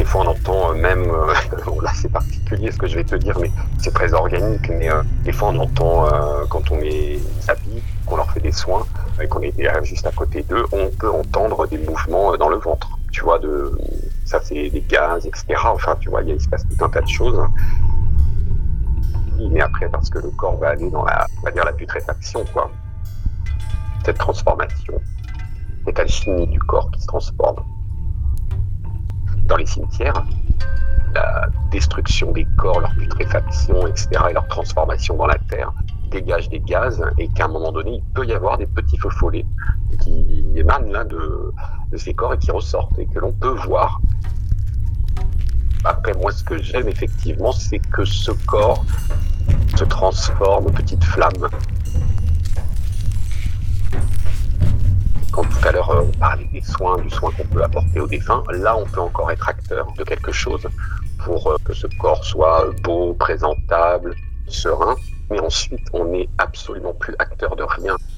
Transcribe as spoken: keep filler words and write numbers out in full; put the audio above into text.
fois, on entend euh, même, euh, bon, là c'est particulier ce que je vais te dire, mais c'est très organique, mais euh, des fois on entend, euh, quand on les habille, qu'on leur fait des soins, et qu'on est juste à côté d'eux, on peut entendre des mouvements dans le ventre, tu vois, de, ça c'est des gaz, et cetera. Enfin, tu vois, il, il se passe tout un tas de choses. Mais après, parce que le corps va aller dans la, on va dire, la putréfaction, quoi. Cette transformation, cette alchimie du corps qui se transforme. Dans les cimetières, la destruction des corps, leur putréfaction, et cetera, et leur transformation dans la terre, dégage des gaz, et qu'à un moment donné, il peut y avoir des petits feux follets qui émanent là de, de ces corps et qui ressortent, et que l'on peut voir. Après, moi, ce que j'aime effectivement, c'est que ce corps se transforme en petite flamme. Quand tout à l'heure on parlait des soins, du soin qu'on peut apporter aux défunts, là on peut encore être acteur de quelque chose pour que ce corps soit beau, présentable, serein. Mais ensuite on n'est absolument plus acteur de rien.